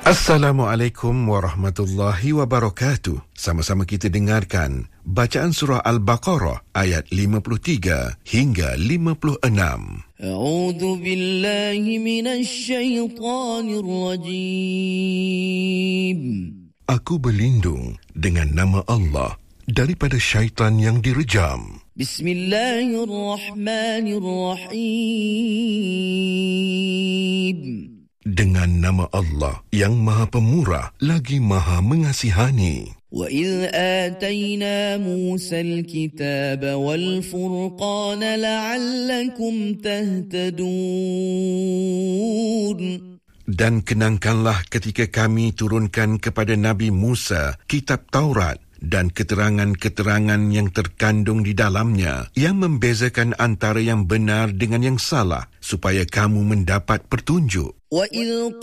Assalamualaikum warahmatullahi wabarakatuh. Sama-sama kita dengarkan bacaan surah Al-Baqarah ayat 53 hingga 56. A'udzu billahi minasy syaithanir rajim. Aku berlindung dengan nama Allah daripada syaitan yang direjam. Bismillahirrahmanirrahim. Dengan nama Allah yang Maha Pemurah lagi Maha Mengasihani. وَإِذْ آتَيْنَا مُوسَى الْكِتَابَ وَالْفُرْقَانَ لَعَلَّكُمْ تَهْتَدُونَ. Dan kenangkanlah ketika kami turunkan kepada Nabi Musa kitab Taurat dan keterangan-keterangan yang terkandung di dalamnya yang membezakan antara yang benar dengan yang salah supaya kamu mendapat petunjuk. وَإِذْ